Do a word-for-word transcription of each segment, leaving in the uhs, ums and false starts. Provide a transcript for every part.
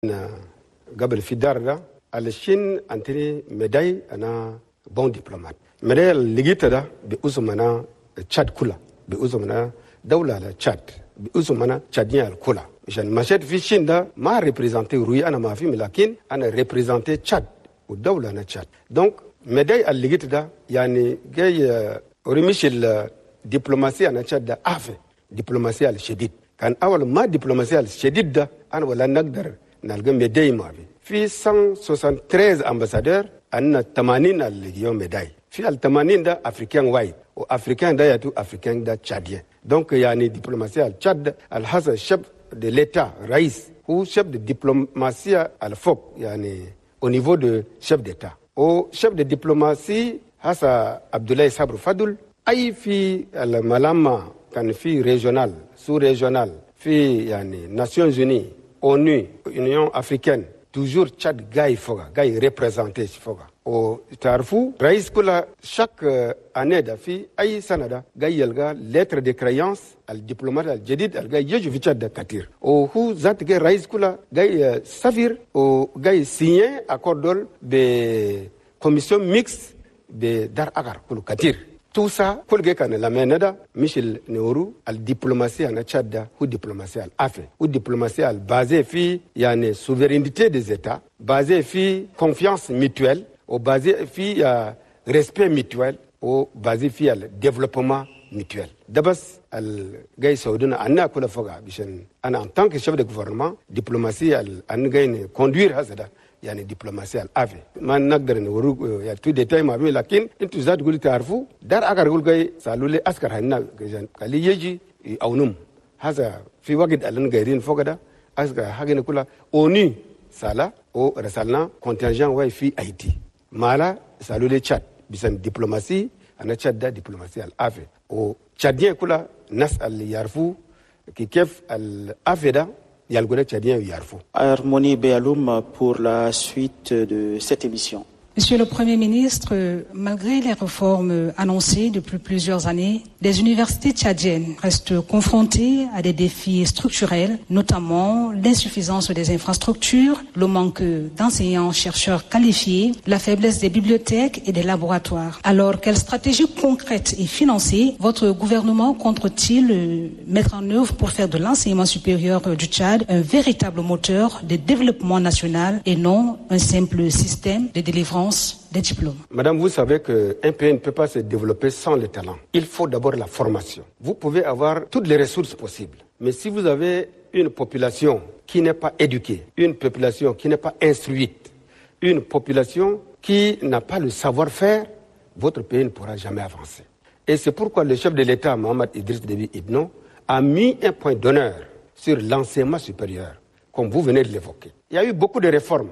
Gabel Fidarda, à la Chine, antenne médaille, un bon diplomate. Médaille, l'égita, de Ousmana, Tchad Kula, de Ousmana, Daoula, Tchad, de Ousmana, Tchadien al Kula. Je m'achète Fichinda, m'a représenté Rouya, ana ma fille, Lakin, ana représenté Tchad, ou Daoula, Tchad. Donc, médaille, à l'égita, yani, gay, Orimichel, diplomatie, ana Tchad, a fait, diplomatie al Chédid. Quand awal ma diplomatie al Chédid, ana wala nagdar, nalga médaille ma vie. Fi cent soixante-treize ambassadeurs, anna tamanin al légion médaille. Fi al tamanin da africain white, ou africain da yatou africain da tchadien. Donc il y a une diplomatie al Tchad, al Hassan, chef de l'État, Raïs, ou chef de diplomatie al F O C, yani, au niveau de chef d'État. Au chef de diplomatie, Hassan Abdoulaye Sabrou Fadoul, aïe fi al Malama, kan fi régional, sous-régional, fi yani, Nations Unies, ONU, Union africaine, toujours Tchad Gaï Foga, Gaï représenté Foga. Au Tarfou, Raïs Kula, chaque euh, année d'afi, Aïe Sanada, Gaï Yelga, lettre de créance, al diplomate al Jedid, al Gaï Yeju Vichad de Katir. Au Hou Zat Gaï Raïs Kula, Gaï euh, Savir, au Gaï signé accord de commission mixte de Dar Agar, Kulu Katir. Tout ça, pour que la menada, Michel Neuru, la diplomatie en Tchad, ou diplomatie à l'Afrique, ou diplomatie à basée sur la souveraineté des États, basée sur la confiance mutuelle, ou basée sur le respect mutuel, ou basée sur le développement mutuel. D'abord, le Saoudien a en tant que chef de gouvernement, diplomatie à conduire à il y a une diplomatie à l'A V. Man nagdar ne wuru ya tout détail ma bi lakin intu zat guli tarfu dar agar gul gay salule askar hanna gajan kali yeji aunum haza fi wagid alan gairin fogada askar hagene kula oni sala o rasalna contingent way fi Haïti mala salule Tchad bisan diplomatie ana Tchad da diplomatie al ave o Tchadien kula nas al yarfu ki kef al aveda. Harmonie Béaloum pour la suite de cette émission. Monsieur le Premier ministre, malgré les réformes annoncées depuis plusieurs années, les universités tchadiennes restent confrontées à des défis structurels, notamment l'insuffisance des infrastructures, le manque d'enseignants-chercheurs qualifiés, la faiblesse des bibliothèques et des laboratoires. Alors, quelle stratégie concrète et financière votre gouvernement compte-t-il mettre en œuvre pour faire de l'enseignement supérieur du Tchad un véritable moteur de développement national et non un simple système de délivrance des diplômes? Madame, vous savez qu'un pays ne peut pas se développer sans le talent. Il faut d'abord la formation. Vous pouvez avoir toutes les ressources possibles. Mais si vous avez une population qui n'est pas éduquée, une population qui n'est pas instruite, une population qui n'a pas le savoir-faire, votre pays ne pourra jamais avancer. Et c'est pourquoi le chef de l'État, Mohamed Idriss Déby Itno, a mis un point d'honneur sur l'enseignement supérieur, comme vous venez de l'évoquer. Il y a eu beaucoup de réformes.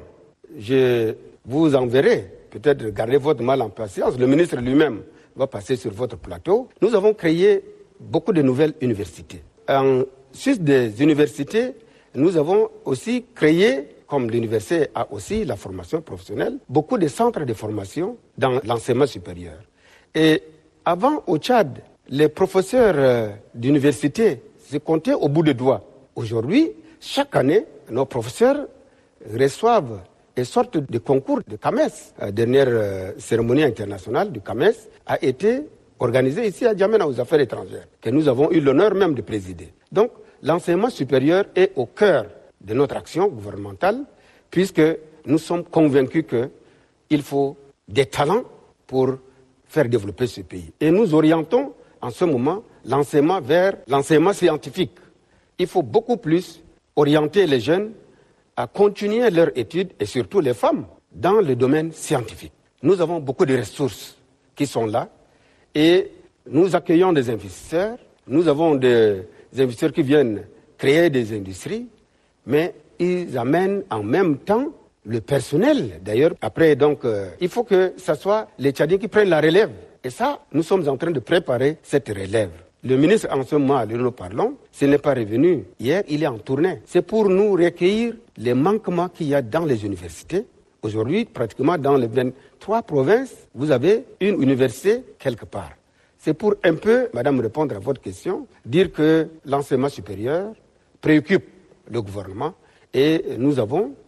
Je vous enverrez, peut-être gardez votre mal en patience, le ministre lui-même va passer sur votre plateau. Nous avons créé beaucoup de nouvelles universités. En sus des universités, nous avons aussi créé, comme l'université a aussi la formation professionnelle, beaucoup de centres de formation dans l'enseignement supérieur. Et avant, au Tchad, les professeurs euh, d'université se comptaient au bout des doigts. Aujourd'hui, chaque année, nos professeurs reçoivent et sortent de concours de CAMES. La dernière euh, cérémonie internationale du CAMES a été organisée ici à Djamena aux affaires étrangères, que nous avons eu l'honneur même de présider. Donc, l'enseignement supérieur est au cœur de notre action gouvernementale, puisque nous sommes convaincus qu'il faut des talents pour faire développer ce pays. Et nous orientons en ce moment l'enseignement vers l'enseignement scientifique. Il faut beaucoup plus orienter les jeunes à continuer leurs études, et surtout les femmes, dans le domaine scientifique. Nous avons beaucoup de ressources qui sont là, et nous accueillons des investisseurs. Nous avons des investisseurs qui viennent créer des industries, mais ils amènent en même temps le personnel. D'ailleurs, après, donc, euh, il faut que ce soit les Tchadiens qui prennent la relève. Et ça, nous sommes en train de préparer cette relève. Le ministre, en ce moment, nous parlons, s'il n'est pas revenu hier, il est en tournée. C'est pour nous recueillir les manquements qu'il y a dans les universités. Aujourd'hui, pratiquement dans les vingt-trois provinces, vous avez une université quelque part. C'est pour un peu, madame, répondre à votre question, dire que l'enseignement supérieur préoccupe le gouvernement Et nous avons